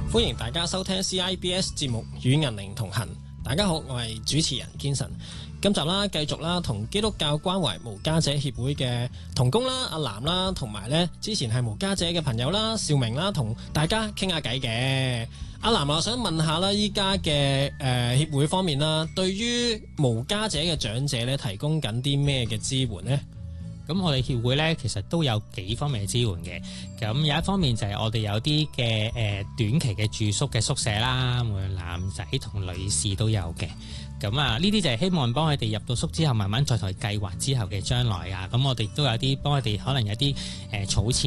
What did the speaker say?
歡迎大家收聽 CIBS 節目與銀齡同行。大家好，我係主持人堅神。今集啦，繼續啦，同基督教關懷無家者協會嘅同工啦，阿南啦，同埋咧之前係無家者嘅朋友啦，兆明啦，同大家傾下偈嘅。阿南，我想問下啦，依家嘅協會方面啦，對於無家者嘅長者咧，提供緊啲咩嘅支援呢？ 咁我哋協會咧，其實都有幾方面嘅支援嘅。咁有一方面就係我哋有啲嘅短期嘅住宿嘅宿舍啦，無論男仔同女士都有嘅。咁啊，呢啲就係希望幫佢哋入到宿之後，慢慢再同佢計劃之後嘅將來啊。咁我哋都有啲幫佢哋，可能有啲儲錢